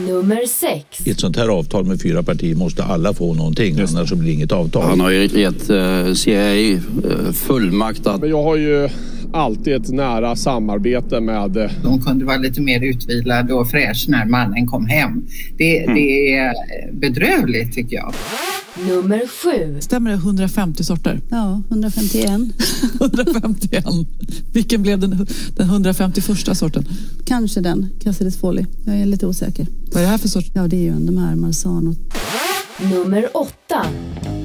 Nummer 6. I ett sånt här avtal med 4 partier måste alla få någonting, annars så blir det inget avtal. Han har ju gett CIA fullmakt att... Men jag har ju alltid ett nära samarbete med... De kunde vara lite mer utvilade och fräsch när mannen kom hem. Det är bedrövligt tycker jag. Nummer 7. Stämmer det 150 sorter? Ja, 151. 151. Vilken blev den 151 sorten? Kanske den, Cassidesfolie. Jag är lite osäker. Vad är det här för sort? Ja, det är ju de här Marzano. Nummer 8.